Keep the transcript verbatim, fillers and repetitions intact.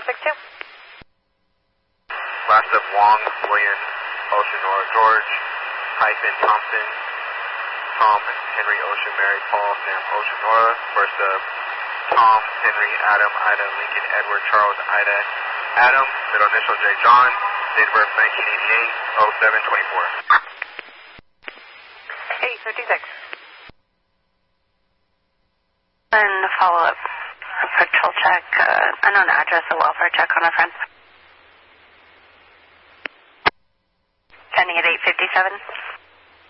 six two. Last of Wong, William, Ocean Nora, George, hyphen Thompson, Tom, Henry, Ocean, Mary, Paul, Sam, Ocean, Nora. First of Tom, Henry, Adam, Ida, Lincoln, Edward, Charles, Ida, Adam, middle initial J. John, date of birth nineteen eighty-eight, oh seven twenty-four. eight fifty-six. And a follow-up, a patrol check, uh, unknown address, a welfare check on a friend. Pending at eight fifty-seven.